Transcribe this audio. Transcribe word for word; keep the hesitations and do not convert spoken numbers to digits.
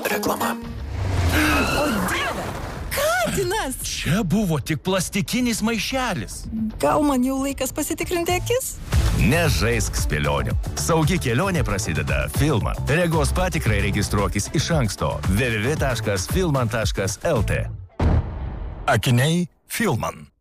Reklama. O Dieve, katinas! Čia buvo tik plastikinis maišelis. Gal man jau laikas pasitikrinti akis? Nežaisk spėlionių. Saugi kelionė prasideda Filman. Regos patikrai registruokis iš anksto w w w taškas filman taškas l t. Akiniai Filman.